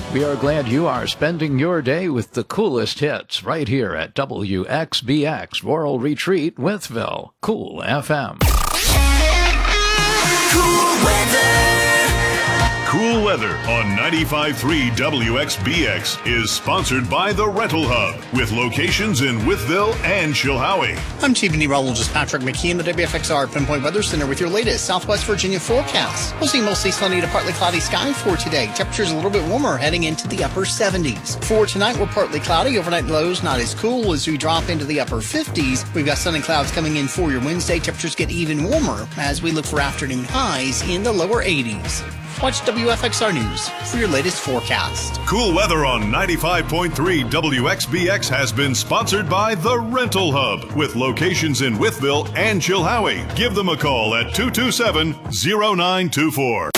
We are glad you are spending your day with the coolest hits right here at WXBX Rural Retreat, Withville, Cool FM. Cool weather. Cool Weather on 95.3 WXBX is sponsored by The Rental Hub, with locations in Withville and Chilhowie. I'm Chief Meteorologist Patrick McKee in the WFXR Pinpoint Weather Center with your latest Southwest Virginia forecast. We'll see mostly sunny to partly cloudy sky for today. Temperatures a little bit warmer heading into the upper 70s. For tonight, we're partly cloudy. Overnight lows not as cool as we drop into the upper 50s. We've got sun and clouds coming in for your Wednesday. Temperatures get even warmer as we look for afternoon highs in the lower 80s. Watch WFXR News for your latest forecast. Cool Weather on 95.3 WXBX has been sponsored by The Rental Hub, with locations in Withville and Chilhowie. Give them a call at 227-0924.